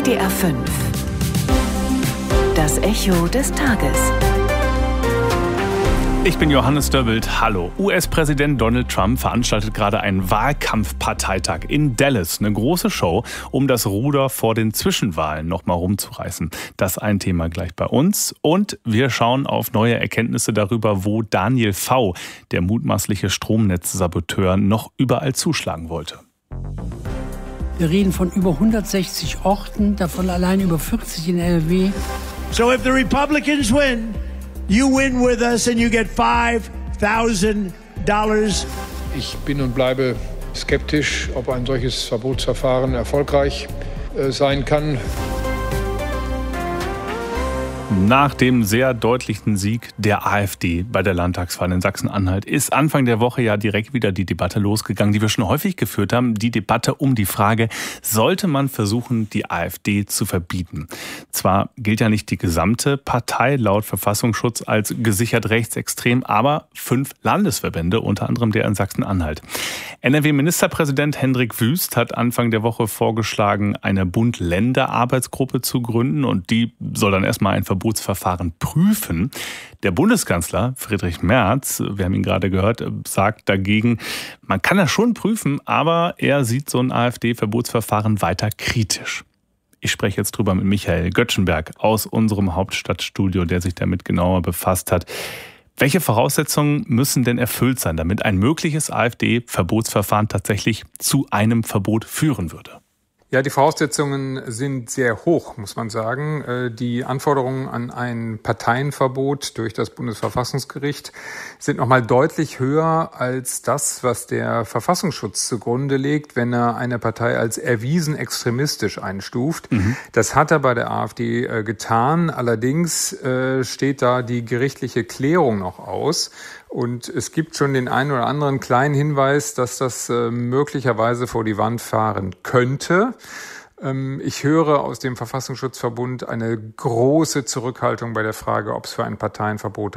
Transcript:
NDR 5. Das Echo des Tages. Ich bin Johannes Döbbelt. Hallo. US-Präsident Donald Trump veranstaltet gerade einen Wahlkampfparteitag in Dallas. Eine große Show, um das Ruder vor den Zwischenwahlen nochmal rumzureißen. Das ein Thema gleich bei uns. Und wir schauen auf neue Erkenntnisse darüber, wo Daniel V., der mutmaßliche Stromnetzsaboteur, noch überall zuschlagen wollte. Wir reden von über 160 Orten, davon allein über 40 in NRW. So if the Republicans win, you win with us and you get $5,000. Ich bin und bleibe skeptisch, ob ein solches Verbotsverfahren erfolgreich sein kann. Nach dem sehr deutlichen Sieg der AfD bei der Landtagswahl in Sachsen-Anhalt ist Anfang der Woche ja direkt wieder die Debatte losgegangen, die wir schon häufig geführt haben. Die Debatte um die Frage, sollte man versuchen, die AfD zu verbieten? Zwar gilt ja nicht die gesamte Partei laut Verfassungsschutz als gesichert rechtsextrem, aber 5 Landesverbände, unter anderem der in Sachsen-Anhalt. NRW-Ministerpräsident Hendrik Wüst hat Anfang der Woche vorgeschlagen, eine Bund-Länder-Arbeitsgruppe zu gründen und die soll dann erstmal ein Verbotsverfahren prüfen. Der Bundeskanzler Friedrich Merz, wir haben ihn gerade gehört, sagt dagegen, man kann das schon prüfen, aber er sieht so ein AfD-Verbotsverfahren weiter kritisch. Ich spreche jetzt drüber mit Michael Göttschenberg aus unserem Hauptstadtstudio, der sich damit genauer befasst hat. Welche Voraussetzungen müssen denn erfüllt sein, damit ein mögliches AfD-Verbotsverfahren tatsächlich zu einem Verbot führen würde? Ja, die Voraussetzungen sind sehr hoch, muss man sagen. Die Anforderungen an ein Parteienverbot durch das Bundesverfassungsgericht sind nochmal deutlich höher als das, was der Verfassungsschutz zugrunde legt, wenn er eine Partei als erwiesen extremistisch einstuft. Das hat er bei der AfD getan. Allerdings steht da die gerichtliche Klärung noch aus. Und es gibt schon den einen oder anderen kleinen Hinweis, dass das möglicherweise vor die Wand fahren könnte. Ich höre aus dem Verfassungsschutzverbund eine große Zurückhaltung bei der Frage, ob es für ein Parteienverbot